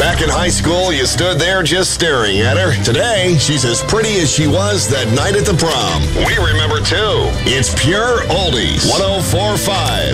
Back in high school, you stood there just staring at her. Today, she's as pretty as she was that night at the prom. We remember too. It's Pure Oldies 104.5.